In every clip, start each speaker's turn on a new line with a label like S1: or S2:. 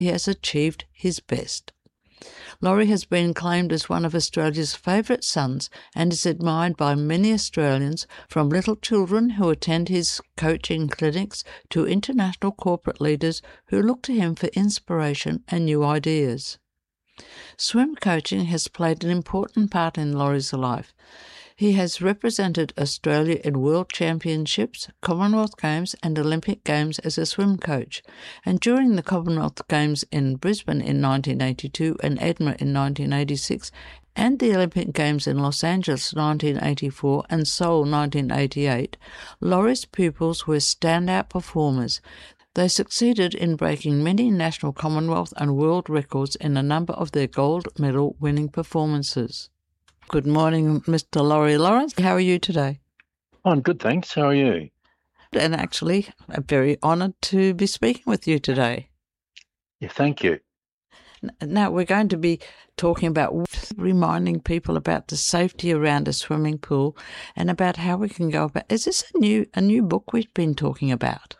S1: he has achieved his best. Laurie has been claimed as one of Australia's favourite sons and is admired by many Australians, from little children who attend his coaching clinics to international corporate leaders who look to him for inspiration and new ideas. Swim coaching has played an important part in Laurie's life. He has represented Australia in World Championships, Commonwealth Games and Olympic Games as a swim coach, and during the Commonwealth Games in Brisbane in 1982 and Edinburgh in 1986, and the Olympic Games in Los Angeles 1984 and Seoul 1988, Laurie's pupils were standout performers. They succeeded in breaking many national, Commonwealth and world records in a number of their gold medal winning performances. Good morning, Mr. Laurie Lawrence. How are you today?
S2: I'm good, thanks. How are you?
S1: And actually, I'm very honoured to be speaking with you today.
S2: Yeah, thank you.
S1: Now, we're going to be talking about reminding people about the safety around a swimming pool and about how we can go about. Is this a new book we've been talking about?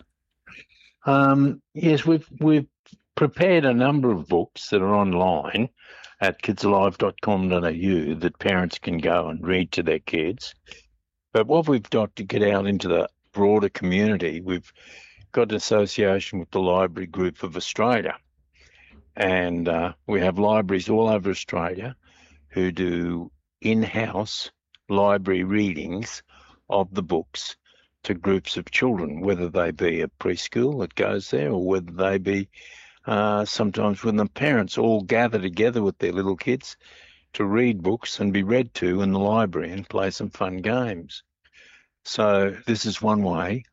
S2: Yes, we've prepared a number of books that are online at kidsalive.com.au that parents can go and read to their kids. But what we've got to get out into the broader community, we've got an association with the Library Group of Australia. And we have libraries all over Australia who do in-house library readings of the books to groups of children, whether they be a preschool that goes there or whether they be sometimes when the parents all gather together with their little kids to read books and be read to in the library and play some fun games. So this is one way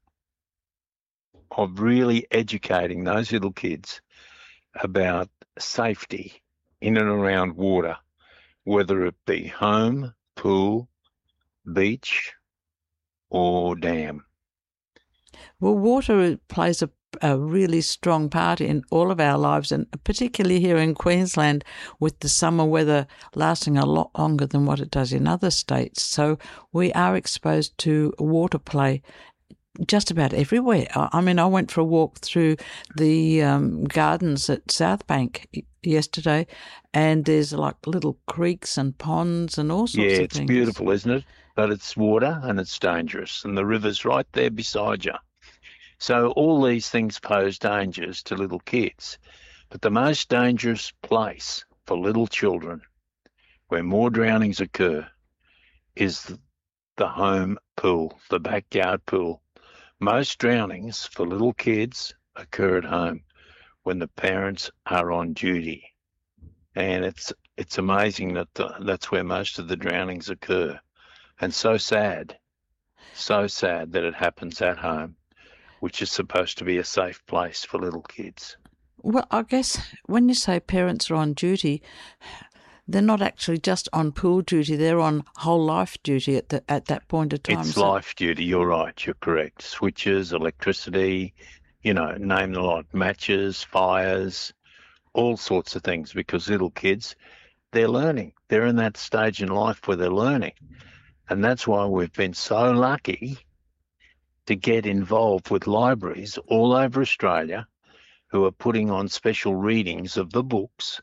S2: of really educating those little kids about safety in and around water, whether it be home, pool, beach, or dam.
S1: Well, water plays a really strong part in all of our lives, and particularly here in Queensland with the summer weather lasting a lot longer than what it does in other states. So we are exposed to water play just about everywhere. I mean, I went for a walk through the gardens at South Bank yesterday, and there's like little creeks and ponds and all sorts of things.
S2: Yeah, it's beautiful, isn't it? But it's water and it's dangerous, and the river's right there beside you. So all these things pose dangers to little kids. But the most dangerous place for little children, where more drownings occur, is the home pool, the backyard pool. Most drownings for little kids occur at home when the parents are on duty. And it's amazing that that's where most of the drownings occur. And so sad that it happens at home, which is supposed to be a safe place for little kids.
S1: Well, I guess when you say parents are on duty, they're not actually just on pool duty, they're on whole life duty at that point of time.
S2: It's life duty, you're right, you're correct. Switches, electricity, name the lot, matches, fires, all sorts of things, because little kids, they're learning. They're in that stage in life where they're learning. And that's why we've been so lucky to get involved with libraries all over Australia who are putting on special readings of the books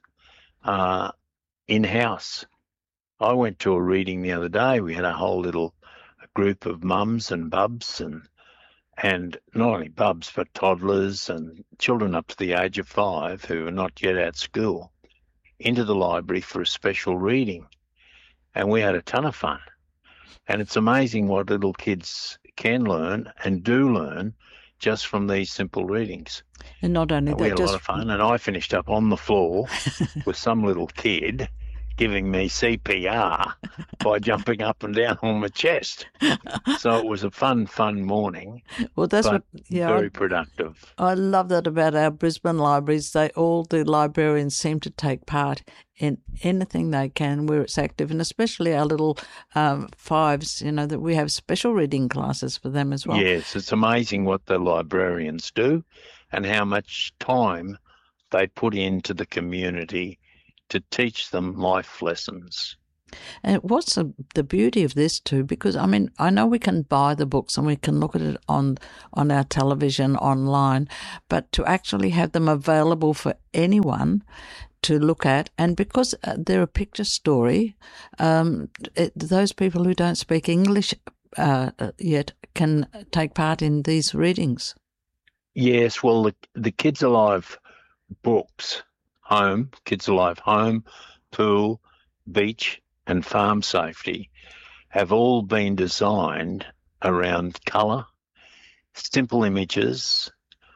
S2: in-house. I went to a reading the other day. We had a whole little group of mums and bubs and not only bubs but toddlers and children up to the age of 5 who are not yet at school into the library for a special reading. And we had a ton of fun. And it's amazing what little kids can learn and do learn just from these simple readings.
S1: And not only that,
S2: we had a lot of fun, and I finished up on the floor with some little kid giving me CPR by jumping up and down on my chest. So it was a fun morning.
S1: Well, that's
S2: very productive.
S1: I love that about our Brisbane libraries. All the librarians seem to take part in anything they can where it's active, and especially our little fives, that we have special reading classes for them as well.
S2: Yes, it's amazing what the librarians do and how much time they put into the community to teach them life lessons.
S1: And what's the beauty of this too? Because I mean, I know we can buy the books and we can look at it on our television online, but to actually have them available for anyone to look at, and because they're a picture story, those people who don't speak English yet can take part in these readings.
S2: Yes, well, the Kids Alive books, Kids Alive Home, Pool, Beach, and Farm Safety, have all been designed around colour, simple images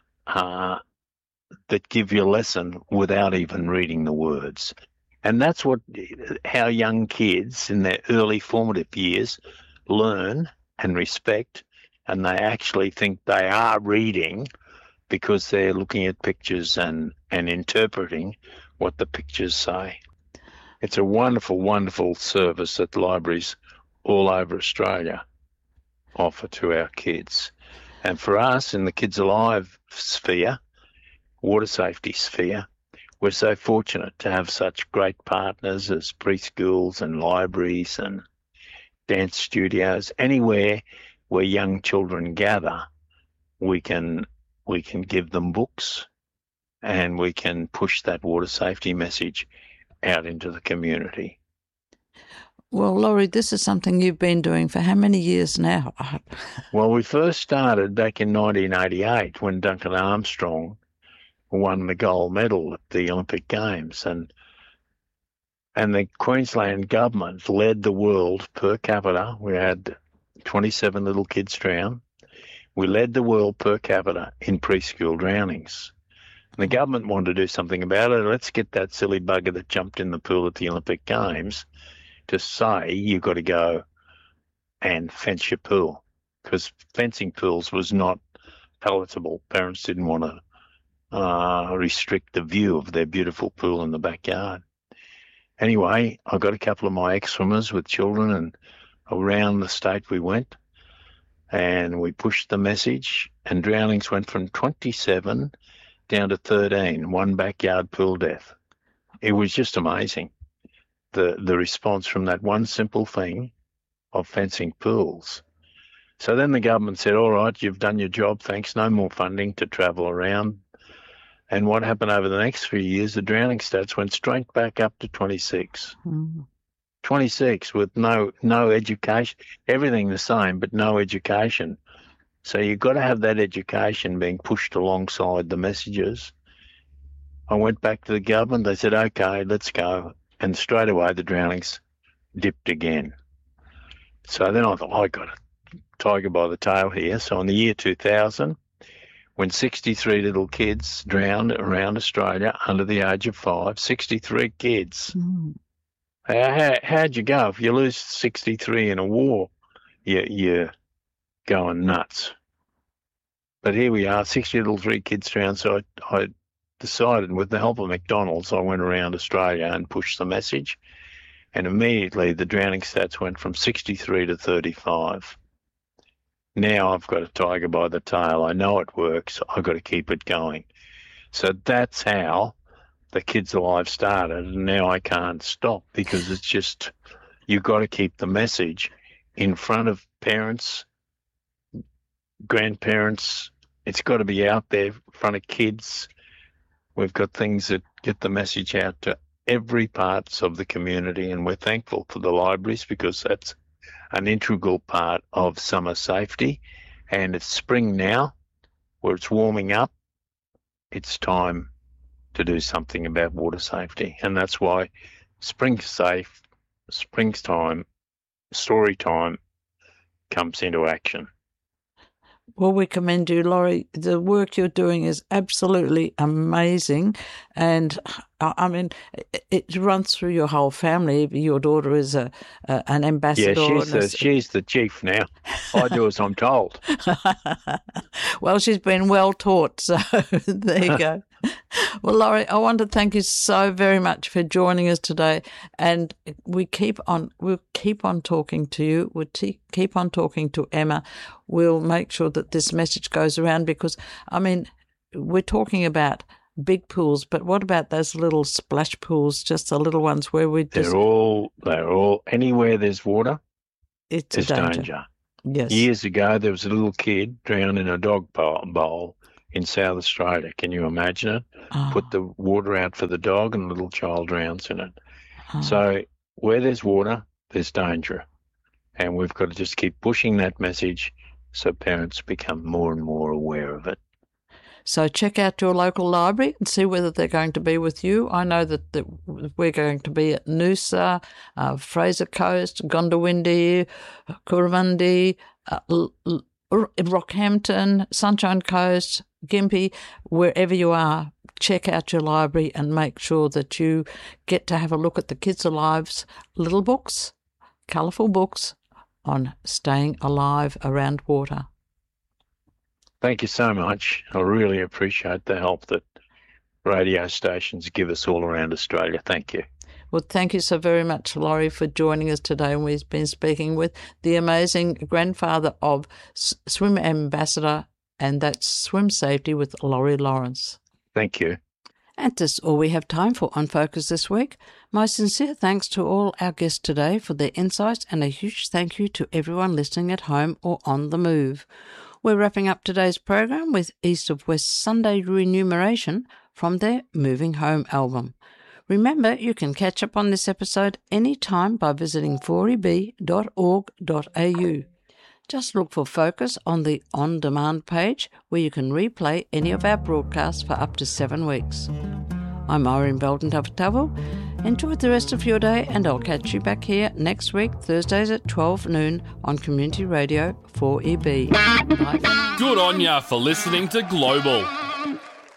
S2: that give you a lesson without even reading the words. And that's how young kids in their early formative years learn and respect, and they actually think they are reading because they're looking at pictures and interpreting what the pictures say. It's a wonderful, wonderful service that libraries all over Australia offer to our kids. And for us in the Kids Alive sphere, water safety sphere, we're so fortunate to have such great partners as preschools and libraries and dance studios. Anywhere where young children gather, we can give them books and we can push that water safety message out into the community.
S1: Well, Laurie, this is something you've been doing for how many years now?
S2: Well, we first started back in 1988 when Duncan Armstrong won the gold medal at the Olympic Games, and the Queensland government led the world per capita. We had 27 little kids drown. We led the world per capita in preschool drownings. And the government wanted to do something about it. Let's get that silly bugger that jumped in the pool at the Olympic Games to say you've got to go and fence your pool, because fencing pools was not palatable. Parents didn't want to restrict the view of their beautiful pool in the backyard. Anyway, I got a couple of my ex-swimmers with children, and around the state we went, and we pushed the message, and drownings went from 27 down to 13, one backyard pool death. It was just amazing, the response from that one simple thing of fencing pools. So then the government said, all right, you've done your job, thanks, no more funding to travel around. And what happened over the next 3 years, the drowning stats went straight back up to 26. 26 with no education, everything the same, but no education. So you've got to have that education being pushed alongside the messages. I went back to the government. They said, okay, let's go. And straight away the drownings dipped again. So then I thought, I got a tiger by the tail here. So in the year 2000, when 63 little kids drowned around Australia under the age of 5, 63 kids. How'd you go? If you lose 63 in a war, you're going nuts. But here we are, 63 kids drowned. So I decided, with the help of McDonald's, I went around Australia and pushed the message. And immediately the drowning stats went from 63 to 35. Now I've got a tiger by the tail. I know it works. I've got to keep it going. So that's how the Kids Alive started, and now I can't stop, because it's just, you've got to keep the message in front of parents, grandparents. It's got to be out there in front of kids. We've got things that get the message out to every parts of the community, and we're thankful for the libraries, because that's an integral part of summer safety. And it's spring now, where it's warming up. It's time to do something about water safety. And that's why springtime, story time comes into action.
S1: Well, we commend you, Laurie. The work you're doing is absolutely amazing. And I mean, it runs through your whole family. Your daughter is an ambassador.
S2: Yeah, she's the chief now. I do as I'm told.
S1: Well, she's been well taught, so there you go. Well, Laurie, I want to thank you so very much for joining us today. And we'll keep on talking to you. We'll keep on talking to Emma. We'll make sure that this message goes around, because, I mean, we're talking about big pools, but what about those little splash pools, just the little ones where we just...
S2: They're all, anywhere there's water,
S1: it's
S2: there's
S1: a danger. Yes.
S2: Years ago, there was a little kid drowned in a dog bowl in South Australia. Can you imagine it?
S1: Oh.
S2: Put the water out for the dog and a little child drowns in it.
S1: Oh.
S2: So where there's water, there's danger. And we've got to just keep pushing that message so parents become more and more aware of it.
S1: So check out your local library and see whether they're going to be with you. I know that we're going to be at Noosa, Fraser Coast, Gondawindi, Kurrumundi, Rockhampton, Sunshine Coast, Gympie, wherever you are. Check out your library and make sure that you get to have a look at the Kids Alive's little books, colourful books on staying alive around water.
S2: Thank you so much. I really appreciate the help that radio stations give us all around Australia. Thank you.
S1: Well, thank you so very much, Laurie, for joining us today. And we've been speaking with the amazing grandfather of Swim Ambassador, and that's Swim Safety with Laurie Lawrence.
S2: Thank you.
S1: And that's all we have time for on Focus this week. My sincere thanks to all our guests today for their insights, and a huge thank you to everyone listening at home or on the move. We're wrapping up today's program with East of West Sunday Remuneration from their Moving Home album. Remember, you can catch up on this episode anytime by visiting 4eb.org.au. Just look for Focus on the On Demand page, where you can replay any of our broadcasts for up to 7 weeks. I'm Irene Belton Tavatavu. Enjoy the rest of your day, and I'll catch you back here next week, Thursdays at 12 noon on Community Radio 4EB. Bye.
S3: Good on ya for listening to Global.